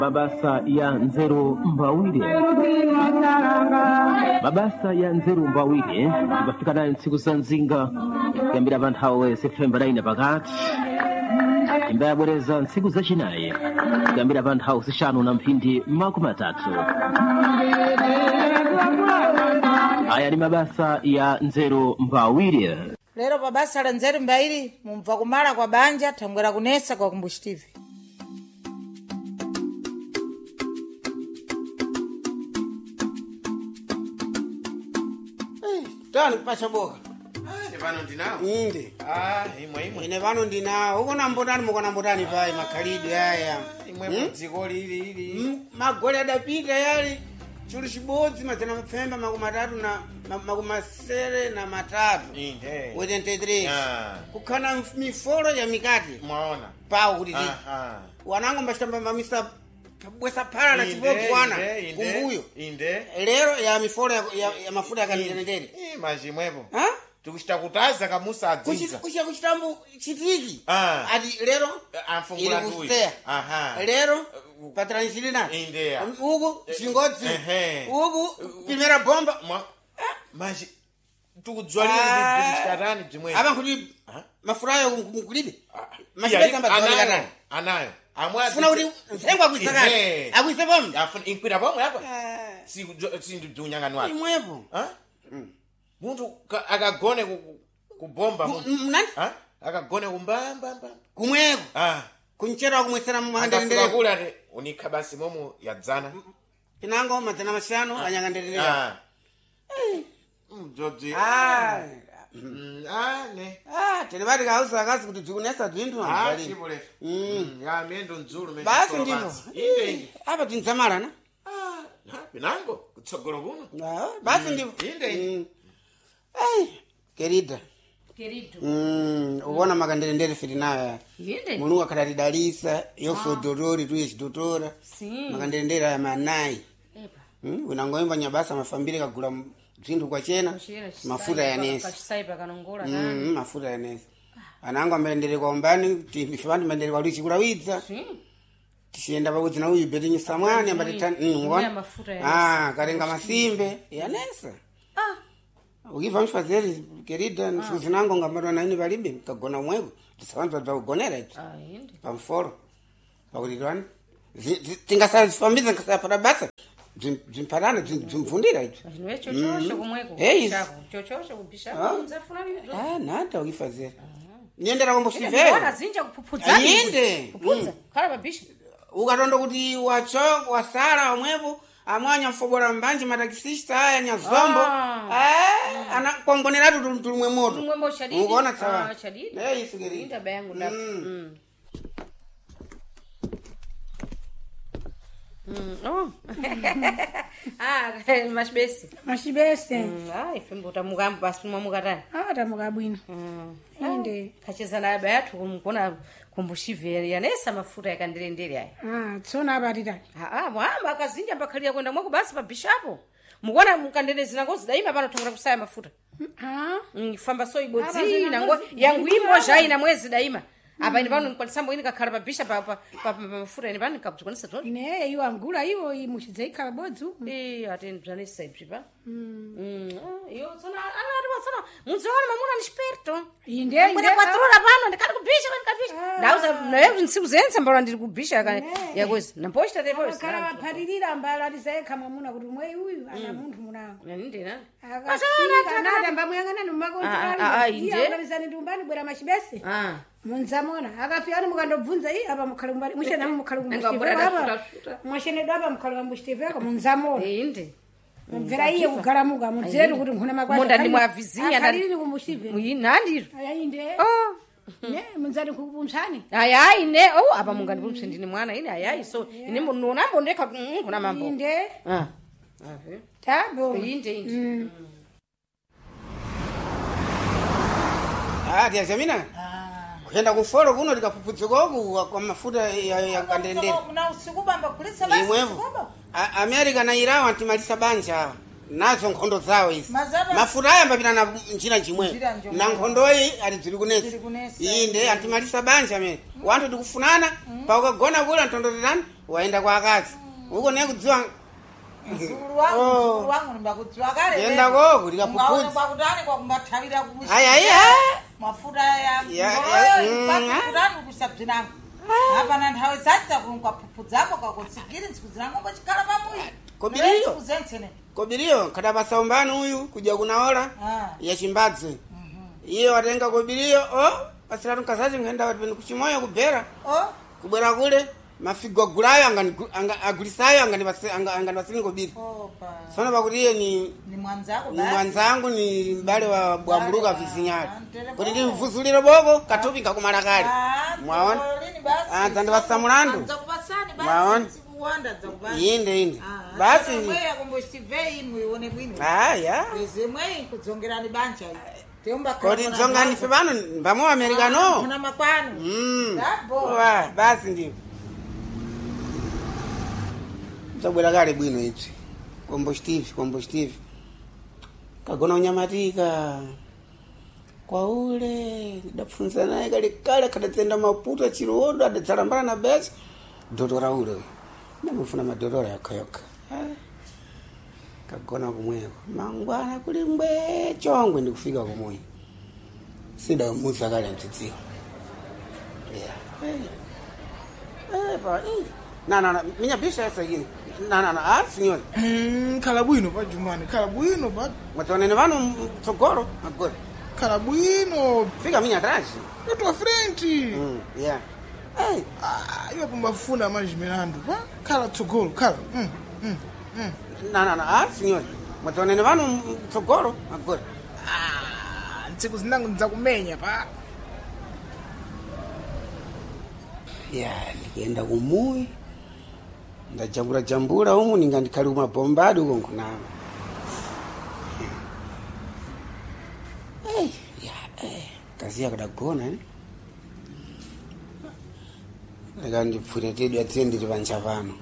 Mabasa ya Nzeru Mbawile. Mabasa ya Nzeru Mbawile bafika nayo ntsiku za nzinga kuyambira pa nthawi Septemba 9 pakati imba yabwereza ntsiku zachinayi kuyambira pa nthawi zishanu na mphindi makumi atatu. Aya ni mabasa ya Nzeru Mbawile. Lero pa basa la Nzeru Mbawile mumva kumala kwa banja thangwera kunesa kwa kumbushitivi. Tani pasha boka. Ne vano ndinawo. Inde. Imwe. Ine vano ndinawo. Uko nambotani mukona mbotani pai makhalidwe aya. Imwe dziko lili. Magole adapita yali. Chulu chibodzi mazana mapfemba makumatatu na makumasere na matatu. Inde. 23. Kukhana mifolo ya mikati. Mwaona. Pawo kuti ndi. Wanango mbashitamba mamisa bwesa phala na chibopwana kumbuyo. Inde. Lero ya mifolo ya mafuta yakanenedere. Majimwepo. Ha? Tikuchita kutaza kamusa adzinza. Kuchitambu chitiki. Ati lero amfungula nduyi. Lero patransilina. Inde. Uku chingodzi. Uku primera bomba. Maji tukudzwalira ndi chikatani bzimwe. Aba kuti mafurayo kulibe. Mashibeza mbadzwalira. Anayo. Amwazi. Funa kuti msengo akuisakani. Akuise bomba. Afuna inkwira bomba hapa. Sindunyang'anwa. Imwepo. Muntu akagone kubomba muntu. Nani? Akagone kumbamba. Kumweko. Kunchera kumwesera mwandelendele. Akakula unika basi momo yadzana. Inango mazana mashano anyangandelele. Mjodzi. Ne. Telebati kausa akazi kuti dzikunesa dzinthu ambali. Chibule. Ya mendo nzulu mendo. Basi ndipo. Apa tinzamala na? Binango kutsogolo kuno. Basi ndipo. Inde. Querida. Querido. Uona makandelendele fiti nayo. Yende. Mulungu akadalisa yofu dorori tuye chidotora. Sim. Makandelendele ya manai. Unangoimba nyabasa mafambile kagula zinthu kwa chena mafuta ya nesi. Kasaipa kanongola mafuta ya nesi. Anango amendele kwa umbani tifandi mendele kwa lichi kulawidza. Tishienda pakuti na uyu betinyi samwani ambatitani ngona. Karenga masimbe ya nesa. Ukiva mfazeli querida nsizinango ngambatwa na ini palibe kagona mweko tisawanza dzaugonera ichi. Yende. Pamforo. Pakuti twani tingasazifambiza ngasapata basa. Zimparana zimvundira ichi. Zvinwe chochosho kumweko. Chochosho kubisha. Nzafuna nini? Nada ukifazela. Niendera komboshivela. Wana zinja kupupudza. Ayende. Kupudza. Khala babisha. Ukatondo kuti wachoko wasala omwepo amwanya mfobora mbanje matakisista aya nyazombo. Ana kongonera tulumwe moto. Tulumwe moto shadidi. Unaona sawa. Shadidi. Isigeri. Nda bayangu ndapo. Mashibesi. Mashibesi. Ifembo tamukambo basi mwamukatani. Tamukabwino. Inde. Kachezana aba yathu kumkona kumbushivere yanesa mafuta yakandelendele aya. Tsona abatita. Mwamba akazinja mbakhalia kwenda mwako basi pabishapo. Mukona mukandelezina ngozi daima pano thangura kusaya mafuta. Famba so ibodzi nango yangu imo jaina mwezi daima. Apa ini pano nkwandisambo ini kakhala pabisha pa mafuta ini pano nikabzukonesa toni. Ine iyo angula iyo imuchidzeka bodzu. Atendranisa ibzipa. Iyo tsona tsona mudzona mamuna ni esperto. Inde. Kwenda kwatrora pano ndikati kubisha ndikabisha. Ndauza nayo ntsiku zense mbala ndiri kubisha yakwezi. Nampochita depois. Kala pharirira mbala alizeka mamuna kuti mwe uyu ana munthu munawo. Ndina. Akasana nada mbamuyangana numakonti. Inde. Akabizani ndumbani bwera mashibesi. Munzamona akafiyani mukandobvunza apa mukhala kumbali mushena mukhala kumbali mwashenedwa apa mukhala kumbali munzamona inde mvera iye kugalamuka mudzeni kuti nkhuna makwati munda ndi mwavizinya ndalini kumushive muyinandiro ayinde ne munzani kupumsani ayayi ne apa mungandipumse ndini mwana ine ayayi so ine munonambo ndeka kuna mambo inde tabo inde Tiazamina? Kuenda kufolo kuno likapupudzikoku kwa mafuta ya kandendele. Na usikubamba kulisa basi. Imwevo. Amerika na Iran antimalisa banja nazo nkhondo zawo izi. Mafuta aya mbapita na njira njimwe. Na nkhondo iyi ali zili kunesi. Inde antimalisa banja me. Wantu dikufunana pa ukagona kula ntondorerani waenda kwa akazi uko nekudziwa mzukulu wangu nimbakudziwa kale yenda koko likapupudza kwakutani kwakumbathavira kumushi aya mafuta ya kwakutani kusabzinangu apa na nthawi zadza kwaphupudzapo kwakutsigiri ntsiku zinango pachikhala pamuyi kobiriyo kada pasaumbani uyu kuja kunaola ya chimbadze iye watenga kobiriyo pasiratu kazazi ngenda watu kuchimoyo kubera kubwera kule mafigo agulayo agulisayo angani basini kobiri sana pakuti iye ni mwanzangu ni mbale wa bwambuluka visinyali kuti ndi mvuzuliro boko katupi kakumala kale mwaona dzandi basamulandu mwaona inde basi kodi nzongani fe bano mbamo americano basi ndio zabwera kale bwino ichi kombo kagona unyamatika kwa ule ndafunza naye kale kadatsenda maputo chirodo adatsarambana na besi dodora ule ndamufuna madodora yakoyoka kagona kumweko mangwana kuli mbwe chongwe ndikufika kumwe sida musa kale mtsitsiwa na minya bisha yasa yini na signori kala bwino pa jumani kala bwino pa watonene vanu tsogoro magori kala bwino fika minya trashi ndo frenti yeah iwe pumbafuna majimelandu pa kala tsogoro kala na signori watonene vanu tsogoro magori ntsiku zinangu ndzakumenya pa ndikienda kumuyi ndajambura umu ndikali kumabombadi uko nkunama kazi yakadagona leka ndipfune tedu atsiye ndiri panja pano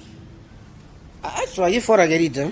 acho achifora kerita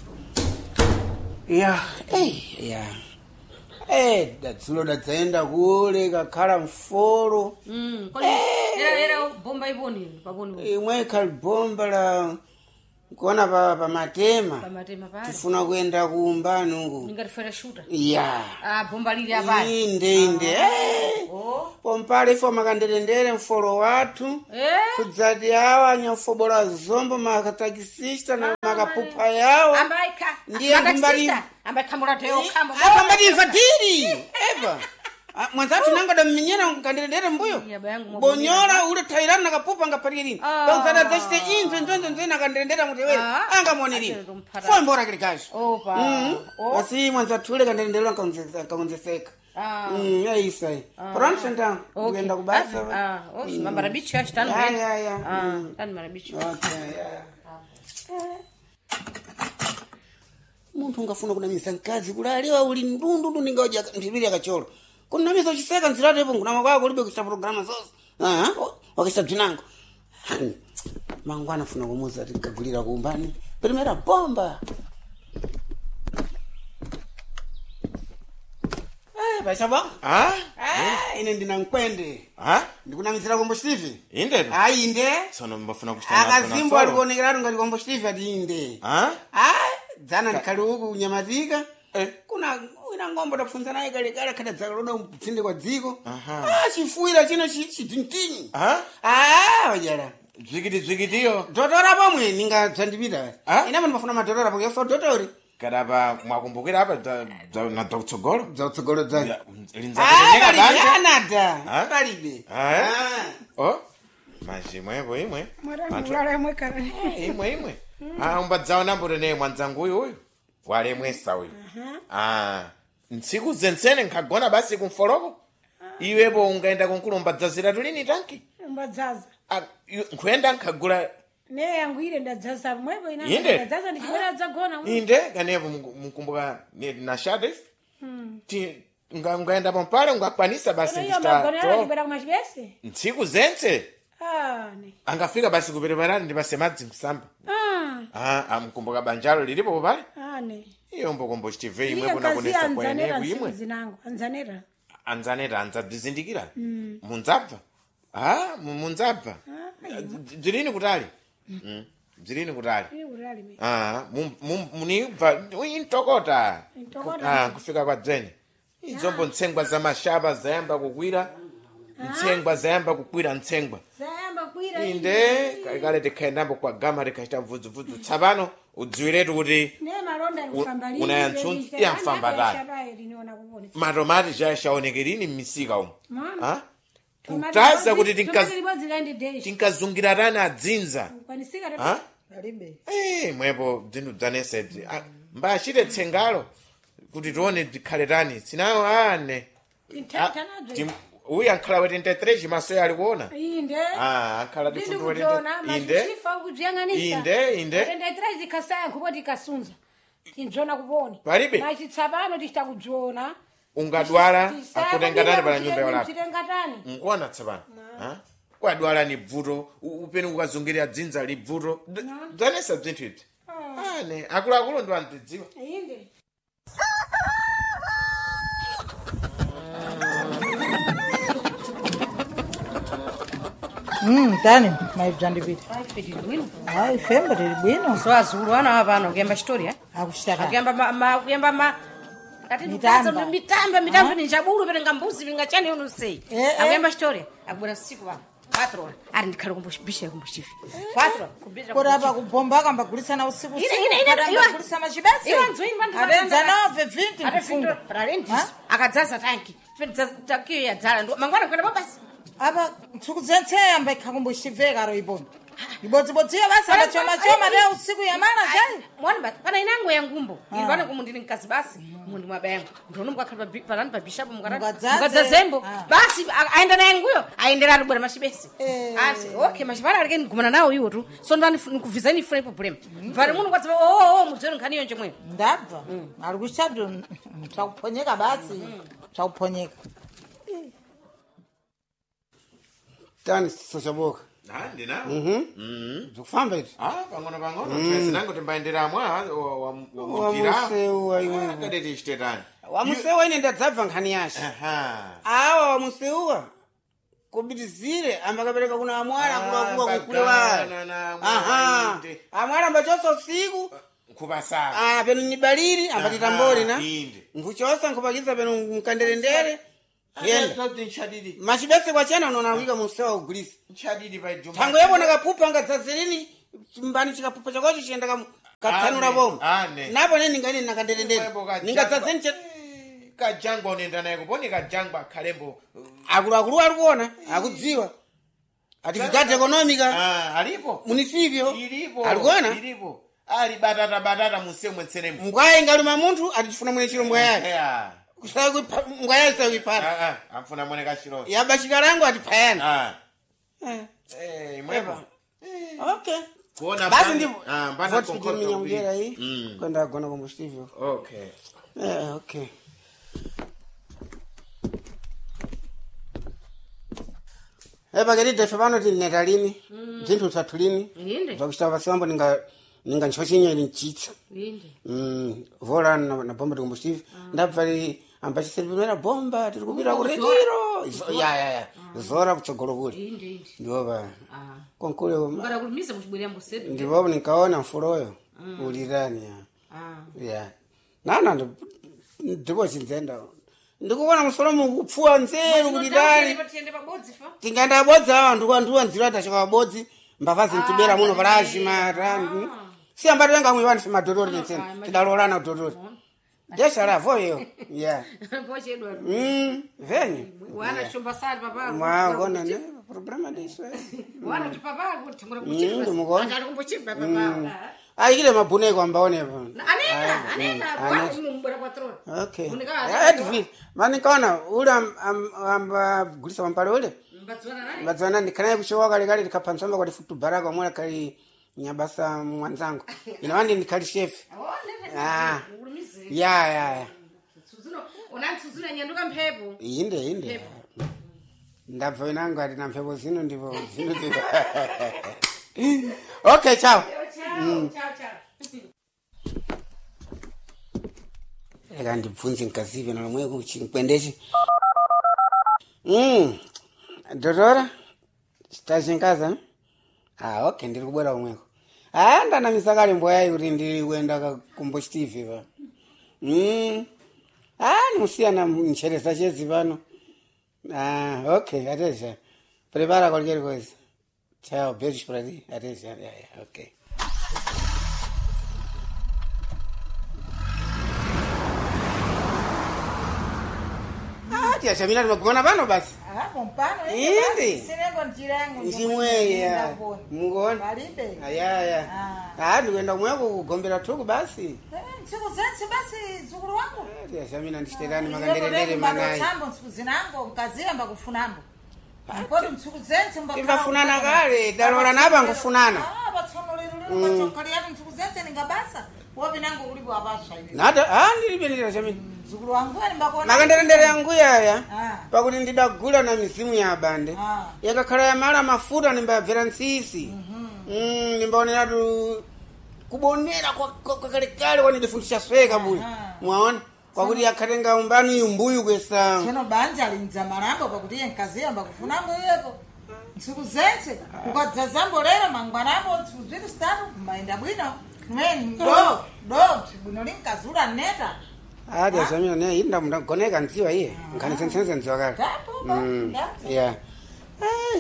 datsulo datsaenda kule kakhala mforo era bomba iboni paponi imwe ikhali bomba la kuona pa matema pale tifuna kuenda kuumbani uko ningatifera shuta bomba lili apale inde pompale ifo makanderendere mforo watu kudzati awa nyamfobola zombo makatakisista na makapupa yawo ndiye kumbali ambaikhamulateyo khamo akambati mfatiri eba mwanzatu nangoda mminyera kanderendere mbuyo bonyola ule tairana nakapupa ngapatirini bautsada dzachite inzo nakanderendera mutewe angamonelini fombora kili kashi basi mwanzatu ule kanderendere akaonzeseka yaisai pronto então kuenda kubasa marabichi ashitano tani marabichi muntu ungafuna kunamisa nkazi kulalewa uli ndundu ningoja ntibili akacholo kunamisa uchiseka nzirate hapo kuna makwako libe kuchita programa zote wakisha jinango mangwana funa kumuza tikagulira kuumbani primera bomba bashaba ine ndina nkwende ndikunamizira kombo Steve inde inde sono mbafuna kushitana akazimbo alikuonekera ngati kombo Steve ati inde dzana ndikali uku nyamatika kuna wina ngombo tafunza naye kale kada dzakaloda mtsinde kwa dziko chifuira chino chidintini wajala dzikitiyo dotora pomwe ningadzandipita ina ndimafuna madotora pomwe so dotori kadapa mwakumbukira apa na dzakutsogolo dza linzakunyeka banja palibe mazimwepo imwe imwe umbadzaona mburi ne mwanzangu uyu walemwesa uyu ntsiku zensene nkagona basi kumfoloko iwepo ungaenda kunkulu umbadzazira tulini tanki mbadzaza nkuenda nkagula ne yangu ile ndadzaza mwepo ndadzaza ndichibera dzagona inde kanepo mkumbuka na shade ngaenda pompale ungakwanisa basi ntsiku zense angafika basi kupereperani ndipasemadzi nkusamba amkumbuka banjalo lilipo popale iyo mboko Steve imwe kuna kunesa kwa eneo imwe anzanera anzadzizindikira munzabva munzabva dzilini kutali bzilini kutali Ili urali me. munibva intokota Intokota. kufika kwa dzene izombo ntsengwa za mashaba zayamba kukwira ntsengwa zayamba kukwira ntsengwa Zayamba kuira. inde kale tikhaendambo kwa gama tikachita mvudzuvudzu tsapano udziwiretu kuti Ne malonda kufamba lini. unayantsunzi iyamfamba tali Niona kuponi. matomati chashaonekerini mmisika umu Mama. kutaza kuti libodzi kandi dash. tinkazungiratani adzinza Kwanisika Ah? Alibe. mwepo bzinthu bzaneseti mbachite tsengalo kuti tione tikhale tani sinayo ane uyu ankhala we 23 chimasoyo ali kuona Inde. ankhala Ndindi tifundu we kujona. inde Mashifa kujyanganisa. inde Tendetrezi kasaya kupoti kasunza. Tinjona kuponi. Palibe? Machitsapano tichitakudzona. ungadwala akutengatani pala nyumba yolapa Chitengatani. nkuona tsapano kwadwala ni bvuto upeni ukazungirira dzinza li bvuto dzanesa bzinthu idzi ane akuluakulu ndo antidziwa Inde. Tani, maibzandipita. Hayi, femba tili bwino. so azulu ana apano kuyamba story Akushitaka. akuyamba mitambo ni chabulu perenga mbuzi vingachani uno sei akuyamba story akubwera siku pano 4 horas ari ndikhale kumbushisha kumbuchifi 4 horas kubisha Kurapa kubomba kamba kulisana usiku. Kulisa machibesi. Arenza nove 20 mfunga. akadzaza tanki takiyo yadzala mangwana kwenda babasi Apa ntsuku dzentseya mba ikhakumbushiveka ro ibona. Ibodzibodziyo basa choma leo usiku yamana chai. mwana pana inango ya ngumbo ili bana kumundini nkazi basi mundi mwabengo ndono mukakhala palani pa bishop mukadzazembo basi aenda naye nguyo aendera ari bwana mashibesi asi okay mashibara alike ngumana nawo iwo tu so ndani nikuvizani free problem pale munhu kwatsa mudzero nkhani yonje mwe Ndabva. Ali kuchado tsakuponyeka basi. Tsakuponyeka. tani sochaboka ndinawo zikufamba iti pang'ono sinango timbaenderamwa wamuseu waiwe kade tichitetani wamuseu ine ndadzabva nkhani yace awa wamuseuwa kubitizire ambakapereka kuna amwala kulakuwa kukulewa amwala ambachosa usiku nkupasaka penu nibaliri ambatitambori na inde nkuchosa nkupakiza penu mkanderendere yenda nchadidi machibese kwachena unaona wika musewa ugulisa nchadidi pa juma tango yabona kapupa ngadzazilini mbani chikapupa chakocho chienda katsanura bomu napo neni ngani nakanderendere ningadzazeni kajangwa unaenda naye kuponi kajangwa akhalembo akuluakulu ali kuona akudziwa actividade economica alipo munisipio ilipo alikuona ilipo ali batata musemwe tsenemo mbwayi ngaluma munthu atifuna mwene chilombo yake mbwayi sakuipata amfuna mwene kachilongo yabachika langu atipayana mwepa okay kuona basi ndivyo mbana minyongera hii kwenda agona kombustivyo okay okay pakelide fe pano tineta lini zinthu zathu lini zakuchita pasiwambo ninga nchochinyo ili nchitsa vola na bomba tikombustivyo ndabva ambachiseripimera bomba tiri kupita kuretiro ya zora kutsogolo kuli ndiwopa konkule ndivopo ninkaona mfuloyo ulirani ya nana ndipo chinzenda ndikuona musoro mukupfuwa nzeru kulirani tingaenda abodzi awa ndikuandiwa nziro atachika abodzi mbavazi ntibera muno palachimata siyambatoenga mwiwani simadodori nitsene tidalolana dodori deshala voyo ya venye mwagona ne problema diso aikile mabuneko ambaonepo okay edvi manikaona ule ambagulisa wampale ule mbadzwana ndikhanaye kuchowa kalekale ndikaphansamba kwati futu baraka omwela kali nyabasa mwanzangu inawandi ndikhali chef ya inde ndabva inangu ati na mphepo zino ndipo zino okay ciao eka ndibvunze nkazive nalomwe kuchikwendechi dotora chitachinkaza Okay, ndiri kubwera umweko. Ndanamisa kale mbwayi kuti ndiri kuenda kumbo Steve pa. Nimusiyana mcheresa chezi pano. Okay, atesha. Prepara cualquier cosa. Chao, beijos para ti. Atesha, okay. Tia Shamina tumekuona pano basi. Pompano Indi. Sinengo njirangu. Njimweya. Mugona. Balibe. Aya. Ndikuenda kumweko kugombera tuku basi. Ntsiku zense basi zukulu wangu. Tia Shamina ndishiterani makanderendere manayi. Tambo ntsiku zinango mkaziyamba kufunambo. Mpoti ntsiku zense mbakhala. Imbafunana kale, dalora napa ngufunana. Batsono lero batsokaliyani ntsiku zense ningabasa. Wobe nango ulipo abasha iwe. Nada, ndilipenera Shamina. Zukulu wangu mbakona. Makanderendere yangu yaya. Pakuti ndidagula na mizimu ya bande. Yakakhala yamala mafuta nimbabvera nsisi. Nimbaonera tu kubonera kwa kalekale wanidifundisha sweka buli. Mwaona? Kwakuti yakhatenga umbani umbuyu kwesa. Tsono banja linza marambo pakuti yenkaziyamba kufunambo yepo. Ntsiku zense ukadzazambo lero mangwanambo ntsiku ziri statu maenda bwino. Mweni bwino linkazula neta. Tia Shamina ne inda mundagoneka nziwa iye. Nkanisensenze nziwa kale. Tapo. Yeah.